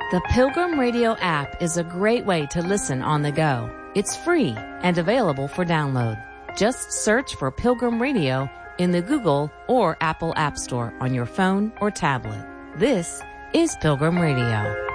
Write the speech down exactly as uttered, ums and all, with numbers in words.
The Pilgrim Radio app is a great way to listen on the go. It's free and available for download. Just search for Pilgrim Radio in the Google or Apple App Store on your phone or tablet. This is Pilgrim Radio.